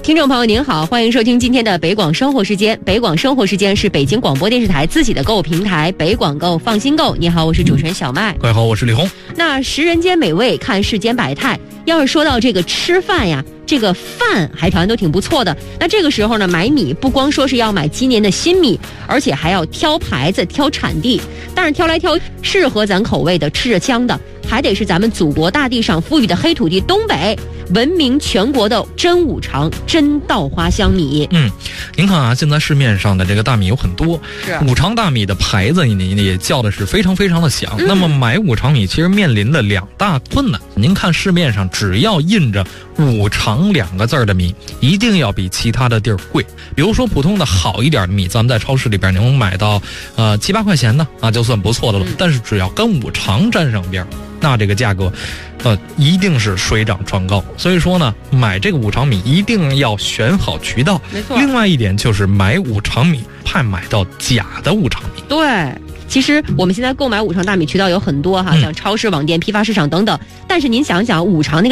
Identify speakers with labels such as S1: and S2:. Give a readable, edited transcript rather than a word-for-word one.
S1: 听众朋友您好，欢迎收听今天的北广生活时间。北广生活时间是北京广播电视台自己的购物平台北广购放心购。你好，我是主持人小麦。
S2: 各位好，我是李红。
S1: 那食人间美味，看世间百态。要是说到这个吃饭呀，这个饭还条件都挺不错的。那这个时候呢，买米不光说是要买今年的新米，而且还要挑牌子、挑产地。但是挑来挑适合咱口味的、吃着香的，还得是咱们祖国大地上富裕的黑土地东北，闻名全国的真五常真稻花香米。
S2: 您看啊，现在市面上的这个大米有很多，五常大米的牌子你也叫的是非常非常的响。那么买五常米其实面临的两大困难。您看市面上只要印着五常2个字的米，一定要比其他的地儿贵。比如说普通的好一点的米，咱们在超市里边能买到7、8块钱的啊，就算不错的了。但是只要跟五常沾上边，那这个价格一定是水涨船高。所以说呢，买这个五常米一定要选好渠道。
S1: 没错。
S2: 另外一点就是买五常米怕买到假的五常米。
S1: 对，其实我们现在购买五常大米渠道有很多哈，像超市、网店、批发市场等等。但是您想想，五常那个